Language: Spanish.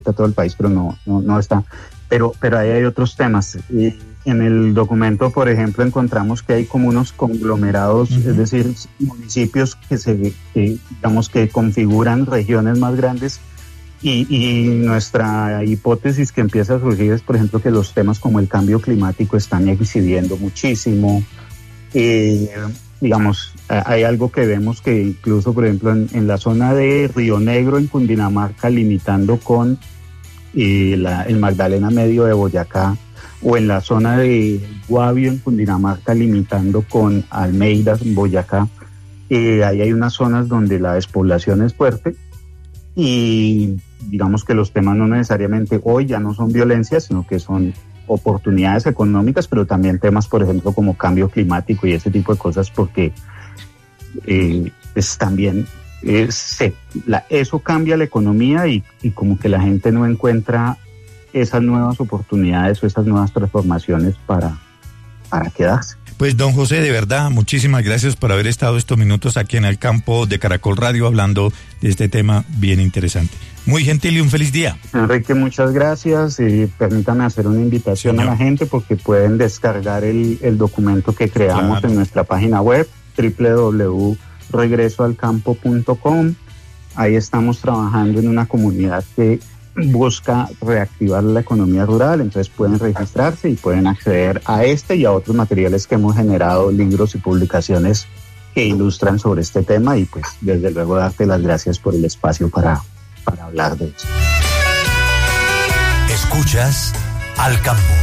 todo el país, pero no está. Pero ahí hay otros temas. En el documento, por ejemplo, encontramos que hay como unos conglomerados, es decir, municipios que digamos que configuran regiones más grandes, y nuestra hipótesis que empieza a surgir es, por ejemplo, que los temas como el cambio climático están incidiendo muchísimo. Digamos, hay algo que vemos que incluso, por ejemplo, en la zona de Río Negro, en Cundinamarca, limitando con el Magdalena Medio de Boyacá, o en la zona de Guavio, en Cundinamarca, limitando con Almeida, en Boyacá, ahí hay unas zonas donde la despoblación es fuerte, y digamos que los temas no necesariamente hoy ya no son violencia, sino que son oportunidades económicas, pero también temas, por ejemplo, como cambio climático y ese tipo de cosas, porque pues también eso cambia la economía, y como que la gente no encuentra esas nuevas oportunidades o esas nuevas transformaciones para quedarse. Pues don José, de verdad, muchísimas gracias por haber estado estos minutos aquí en el campo de Caracol Radio hablando de este tema bien interesante. Muy gentil y un feliz día. Enrique, muchas gracias, y permítame hacer una invitación a la gente, porque pueden descargar el documento que creamos en nuestra página web www.regresoalcampo.com. Ahí estamos trabajando en una comunidad que busca reactivar la economía rural, entonces pueden registrarse y pueden acceder a este y a otros materiales que hemos generado, libros y publicaciones que ilustran sobre este tema, y pues desde luego darte las gracias por el espacio para hablar de eso. Escuchas Al Campo.